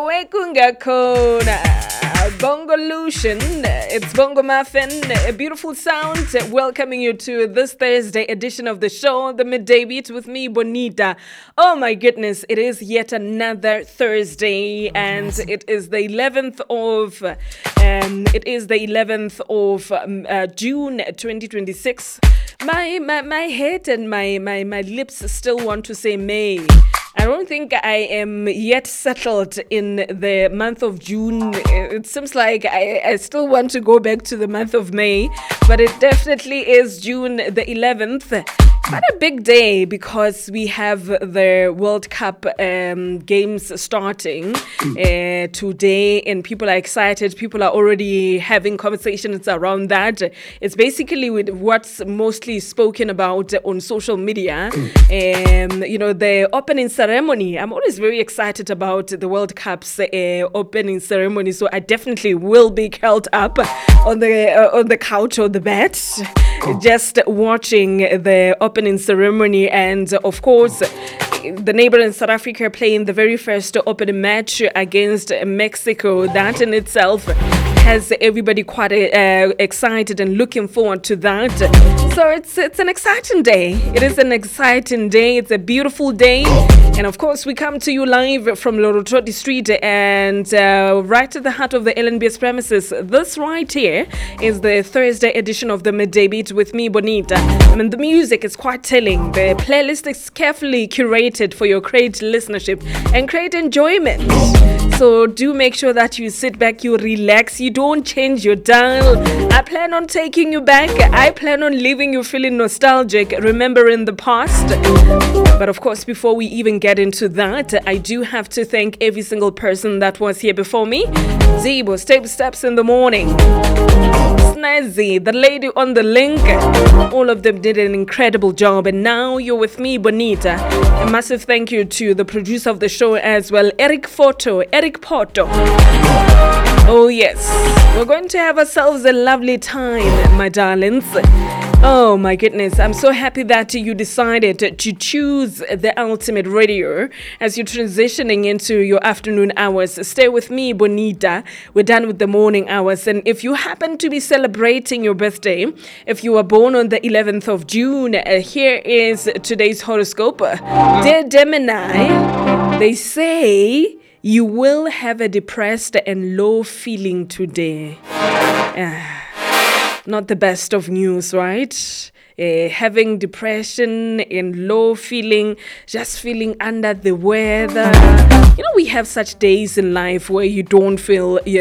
Wekungakona. Bongolution, it's Bongo Muffin, a beautiful sound, welcoming you to this Thursday edition of the show, the Midday Beat with me, Bonita. Oh my goodness, it is yet another Thursday, and it is the 11th of June 2026. My head and my lips still want to say May. I don't think I am yet settled in the month of June. It seems like I still want to go back to the month of May, but it definitely is June the 11th. Quite a big day because we have the World Cup games starting today, and people are excited. People are already having conversations around that. It's basically with what's mostly spoken about on social media. The opening ceremony. I'm always very excited about the World Cup's opening ceremony, so I definitely will be curled up on the couch or the bed, just watching the opening ceremony. And of course, the neighbor in South Africa playing the very first opening match against Mexico. That in itself has everybody quite excited and looking forward to that. So it's an exciting day. It is an exciting day. It's a beautiful day. And of course, we come to you live from Lorototi Street and right at the heart of the LNBS premises. This right here is the Thursday edition of the Midday Beat with me, Bonita. I mean, the music is quite telling. The playlist is carefully curated for your great listenership and great enjoyment. So do make sure that you sit back, you relax, you don't change your dial. I plan on taking you back. I plan on leaving you feeling nostalgic, remembering the past. But of course, before we even get into that, I do have to thank every single person that was here before me. Zebo, Steps in the morning. Snazzy, the lady on the link. All of them did an incredible job. And now you're with me, Bonita. A massive thank you to the producer of the show as well, Eric Porto. Oh yes, we're going to have ourselves a lovely time, my darlings. Oh my goodness, I'm so happy that you decided to choose the ultimate radio as you're transitioning into your afternoon hours. Stay with me, Bonita. We're done with the morning hours. And if you happen to be celebrating your birthday, if you were born on the 11th of June, here is today's horoscope. Dear Gemini, they say you will have a depressed and low feeling today. Not the best of news, right? Having depression and low feeling, just feeling under the weather. You know, we have such days in life where you don't feel